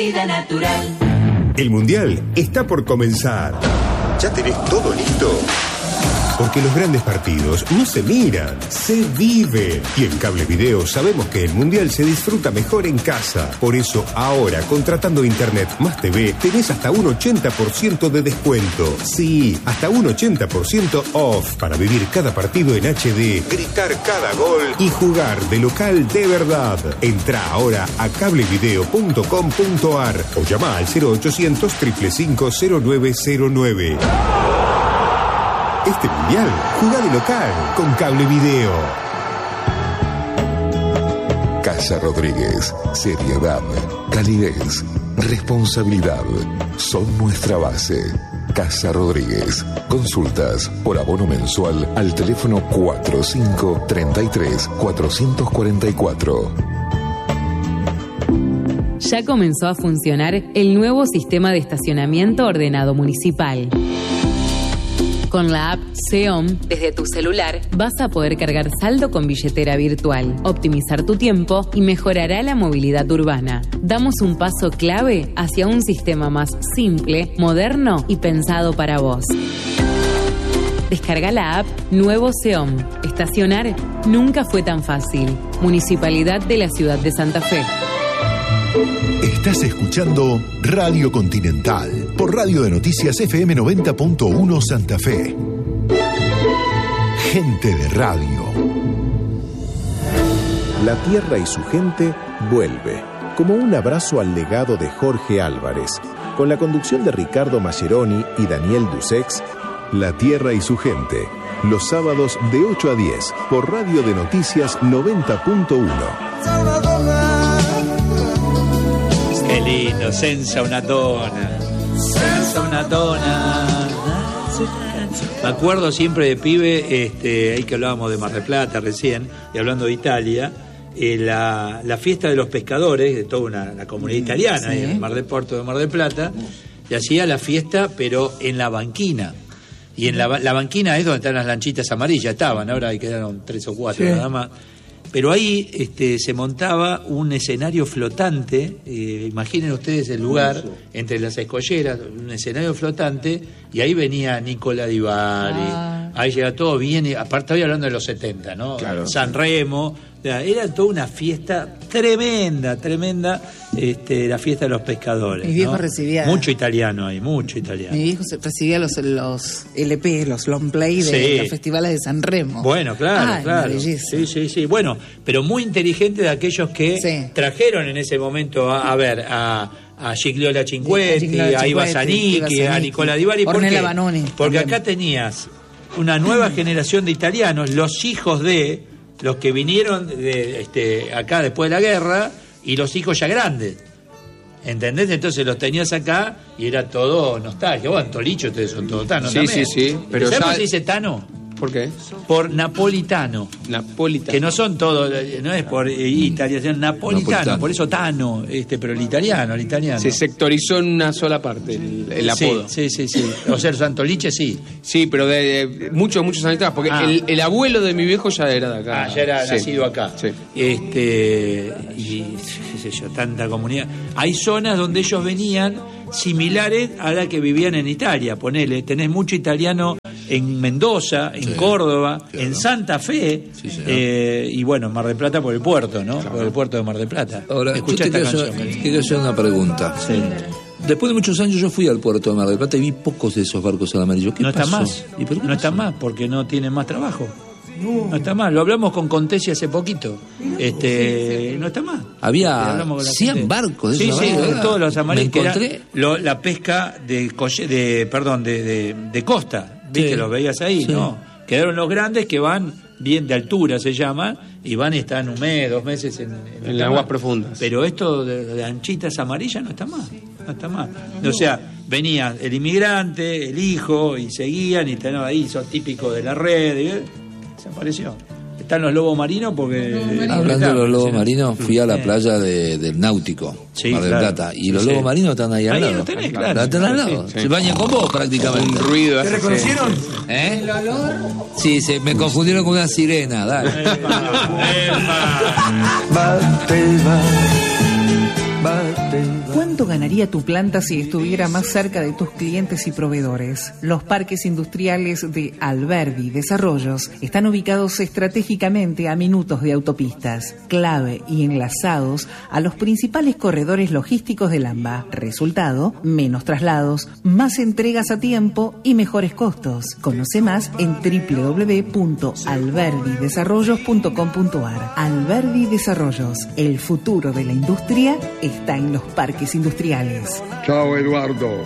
Vida natural. El Mundial está por comenzar. ¿Ya tenés todo listo? Porque los grandes partidos no se miran, se viven. Y en Cable Video sabemos que el Mundial se disfruta mejor en casa. Por eso ahora, contratando Internet más TV, tenés hasta un 80% de descuento. Sí, hasta un 80% off. Para vivir cada partido en HD, gritar cada gol y jugar de local de verdad. Entrá ahora a cablevideo.com.ar o llama al 0800 555 0909. Este Mundial, jugá de local con Cable Video. Casa Rodríguez. Seriedad, calidez, responsabilidad son nuestra base. Casa Rodríguez. Consultas por abono mensual al teléfono 4533 444. Ya comenzó a funcionar el nuevo sistema de estacionamiento ordenado municipal. Con la app SEOM, desde tu celular, vas a poder cargar saldo con billetera virtual, optimizar tu tiempo y mejorará la movilidad urbana. Damos un paso clave hacia un sistema más simple, moderno y pensado para vos. Descarga la app Nuevo SEOM. Estacionar nunca fue tan fácil. Municipalidad de la Ciudad de Santa Fe. Estás escuchando Radio Continental por Radio de Noticias FM 90.1 Santa Fe. Gente de radio. La tierra y su gente vuelve, como un abrazo al legado de Jorge Álvarez, con la conducción de Ricardo Mascheroni y Daniel Dusex. La tierra y su gente, los sábados de 8 a 10 por Radio de Noticias 90.1. Qué lindo, senza una donna. Senza una donna. Me acuerdo siempre de pibe, ahí que hablábamos de Mar del Plata recién, y hablando de Italia, la fiesta de los pescadores, de toda una comunidad italiana, sí, en el Mar del Porto de Mar del Plata, y hacía la fiesta, pero en la banquina. Y en la banquina es donde están las lanchitas amarillas, ahora ahí quedaron 3 o 4 nada más. Pero ahí se montaba un escenario flotante, imaginen ustedes el lugar, entre las escolleras, un escenario flotante, y ahí venía Nicola Di Bari, ahí llega todo bien, aparte estoy hablando de los 70, ¿no? Claro. San Remo, era toda una fiesta tremenda, la fiesta de los pescadores. Mi viejo, ¿no? Recibía... Mucho italiano ahí, mucho italiano. Mi viejo recibía los LP, los long play de los festivales de San Remo. Bueno, claro. Sí. Bueno, pero muy inteligente de aquellos que trajeron en ese momento a Gigliola Cinquetti, a Iva Zanicchi, a Nicola Di Bari. Porque acá tenías una nueva generación de italianos, los hijos de los que vinieron acá después de la guerra y los hijos ya grandes. ¿Entendés? Entonces los tenías acá y era todo nostalgia. Bueno, Toliche, ustedes son todos tanos también. Sí. Pero ¿sabes por qué se dice tano? ¿Por qué? Por napolitano. Que no son todos, no es por italiano, napolitano, por eso tano, pero el italiano. Se sectorizó en una sola parte el apodo. Sí. O sea, Santoliche sí. Sí, pero de muchos años atrás, porque el abuelo de mi viejo ya era de acá. Ya era nacido acá. Sí. Y qué sé yo, tanta comunidad. Hay zonas donde ellos venían similares a la que vivían en Italia. Ponele, tenés mucho italiano en Mendoza, en Córdoba, en Santa Fe, y bueno, en Mar del Plata por el puerto, ¿no? Por el puerto de Mar del Plata. Ahora, escucha esta canción. Quiero hacer una pregunta. Sí. Después de muchos años yo fui al puerto de Mar del Plata y vi pocos de esos barcos amarillos. ¿Qué pasó? Están más. ¿Y por qué no están más? Porque no tienen más trabajo. No está más. Lo hablamos con Contesi hace poquito. No está más. Había 100 barcos de esos. Sí, todos los amarillos. Me encontré la pesca de costa. ¿Viste? Los veías ahí, ¿no? Quedaron los grandes que van bien de altura, se llama, y van y están un mes, 2 meses en las aguas profundas. Pero esto de anchitas amarillas no está más. O sea, venía el inmigrante, el hijo, y seguían, y tenían ahí, son típicos de la red, y desapareció. Están los lobos marinos porque... Hablando de los lobos marinos, fui a la playa del Náutico, Mar del Plata, y los lobos marinos están ahí al lado. Ahí lo tenés, claro. Están al lado. Se bañan con vos prácticamente. Un ruido. ¿Te reconocieron? ¿El olor? Sí, me confundieron con una sirena, dale. ¿Cuándo ¿Cuánto ganaría tu planta si estuviera más cerca de tus clientes y proveedores? Los parques industriales de Alberdi Desarrollos están ubicados estratégicamente a minutos de autopistas, clave y enlazados a los principales corredores logísticos del AMBA. Resultado, menos traslados, más entregas a tiempo y mejores costos. Conoce más en www.alberdidesarrollos.com.ar. Alberdi Desarrollos, el futuro de la industria está en los parques industriales. Chao, Eduardo.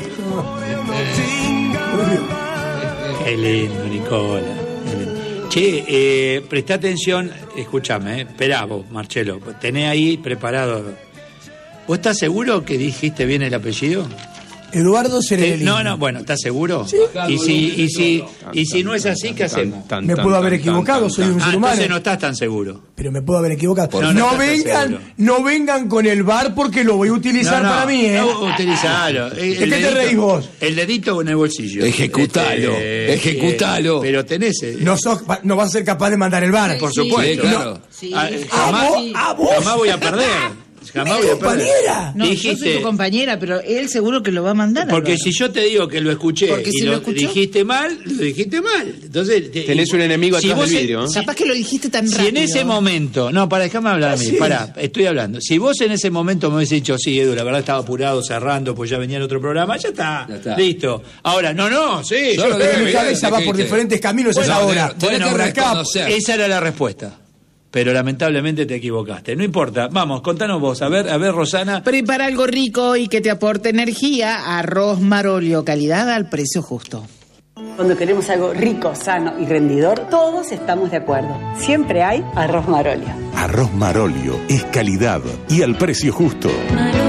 Qué lindo, Nicola. Che, presta atención, escúchame, esperá vos, Marcelo, tenés ahí preparado. ¿Vos estás seguro que dijiste bien el apellido? Eduardo Cerelli. No, bueno, ¿estás seguro? Sí. Y si no es así, ¿qué hacemos? Me puedo haber equivocado, soy un ser humano. Entonces no estás tan seguro. Pero me puedo haber equivocado. No vengan con el bar porque lo voy a utilizar para mí, ¿eh? No, utilizalo. ¿De qué te reís vos? El dedito en el bolsillo. Ejecutalo. Pero tenés... No vas a ser capaz de mandar el bar. Por supuesto. Sí, claro. Jamás voy a perder. Compañera. No, dijiste, yo soy tu compañera, pero él seguro que lo va a mandar. Porque si yo te digo que lo escuché y lo dijiste mal, lo dijiste mal. Entonces tenés un enemigo atrás del vidrio, ¿no? Capaz que lo dijiste tan rápido. Si en ese momento, déjame hablar a mí, estoy hablando. Si vos en ese momento me hubiese dicho, sí, Edu, la verdad estaba apurado, cerrando, pues ya venía el otro programa, ya está. Listo. Ahora, sí, mi cabeza va por diferentes caminos ahora. Esa era la respuesta. Pero lamentablemente te equivocaste. No importa. Vamos, contanos vos. A ver, Rosana. Prepara algo rico y que te aporte energía. Arroz Marolio, calidad al precio justo. Cuando queremos algo rico, sano y rendidor, todos estamos de acuerdo. Siempre hay Arroz Marolio. Arroz Marolio es calidad y al precio justo.